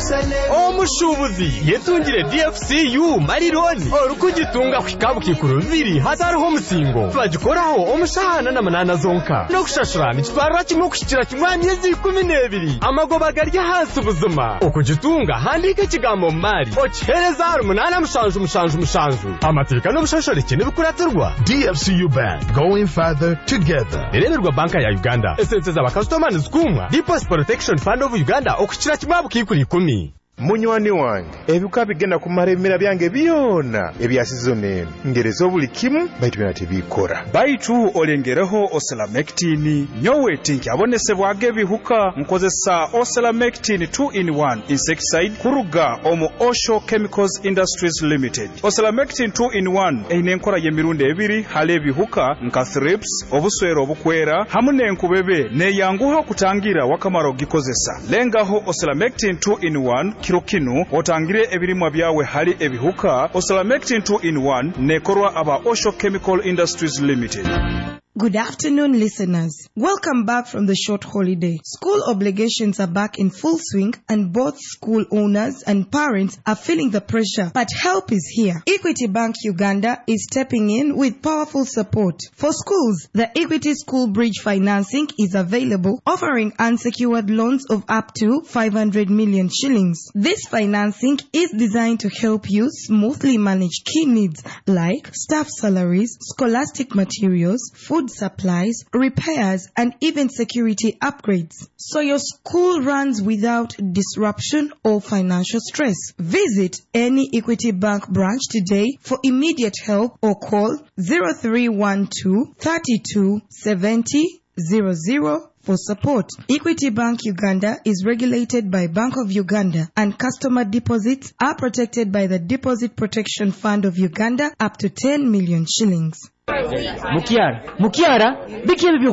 omushubuzi yetungire DFCU marironi orukugitunga kwikabu kikuru biri hatariho musingo bagikoraho omushahana na manana zonka no kushashura nikitwarira kimwe kushikira kimwe myezi 12 amagoba garya hasi ubuzima okugitunga handika ikigambo mari okihereza 8 amateka no bushashore kine bikuratirwa DFCU Bank, going further together. Ireberwa banka ya Uganda esente za bakasitoma nizikumwa Deposit Protection Fund of Uganda okukira kimwe kikuri 10 munywani wange ebika bigenda kumara ebimera byange byona ebyasizone ngereza buli kimu baitu byona tebikora baitu olengereho Oselamectin nyowe tinki abonesebwage bihuka nkozesa Oselamectin 2-in-1 insecticide kuruga omu Osho Chemicals Industries Limited. Oselamectin 2-in-1 eine enkora y'emirundi ebiri hale ebihuka nka thrips obuswero obukwera hamwe n'enkubebe neyanguha kutangira wakamaro gikozesa lengaho Oselamectin 2-in-1 kiro kinu otangire ebirimwa byawe hali ebihuka. Oselamectin 2-in-1 nekorwa aba Osho Chemical Industries Limited. Good afternoon, listeners. Welcome back from the short holiday. School obligations are back in full swing and both school owners and parents are feeling the pressure, but help is here. Equity Bank Uganda is stepping in with powerful support. For schools, the Equity School Bridge financing is available, offering unsecured loans of up to 500 million shillings. This financing is designed to help you smoothly manage key needs like staff salaries, scholastic materials, food supplies, repairs, and even security upgrades, so your school runs without disruption or financial stress. Visit any Equity Bank branch today for immediate help or call 0312 32 70 00 for support. Equity Bank Uganda is regulated by Bank of Uganda, and customer deposits are protected by the Deposit Protection Fund of Uganda up to 10 million shillings. Mukiara, biki ebyo